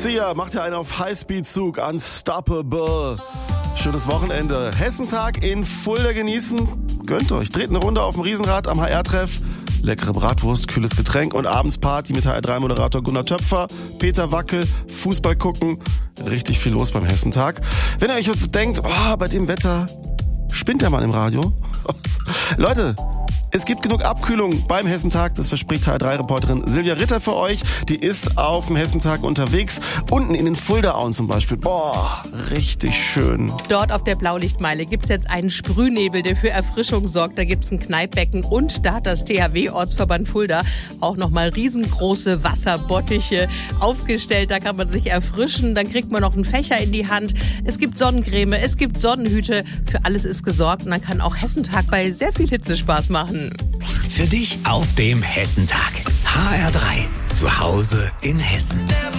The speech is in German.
Sia macht ja einen auf Highspeed-Zug, Unstoppable. Schönes Wochenende. Hessentag in Fulda genießen. Gönnt euch. Dreht eine Runde auf dem Riesenrad am HR-Treff. Leckere Bratwurst, kühles Getränk und abends Party mit HR3-Moderator Gunnar Töpfer, Peter Wackel, Fußball gucken. Richtig viel los beim Hessentag. Wenn ihr euch jetzt denkt, bei dem Wetter spinnt der Mann im Radio. Leute, es gibt genug Abkühlung beim Hessentag, das verspricht HR3-Reporterin Silvia Ritter für euch. Die ist auf dem Hessentag unterwegs, unten in den Fuldaauen zum Beispiel. Richtig schön. Dort auf der Blaulichtmeile gibt's jetzt einen Sprühnebel, der für Erfrischung sorgt. Da gibt's ein Kneippbecken und da hat das THW-Ortsverband Fulda auch nochmal riesengroße Wasserbottiche aufgestellt. Da kann man sich erfrischen, dann kriegt man noch einen Fächer in die Hand. Es gibt Sonnencreme, es gibt Sonnenhüte. Für alles ist gesorgt und dann kann auch Hessentag bei sehr viel Hitze Spaß machen. Für dich auf dem Hessentag. HR3, zu Hause in Hessen.